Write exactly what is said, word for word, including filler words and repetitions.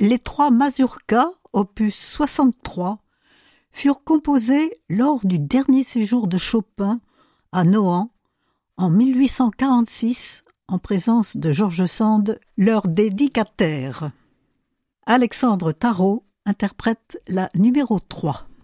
Les trois mazurkas, opus soixante-trois, furent composés lors du dernier séjour de Chopin à Nohant en mille huit cent quarante-six en présence de George Sand, leur dédicataire. Alexandre Tarot interprète la numéro trois.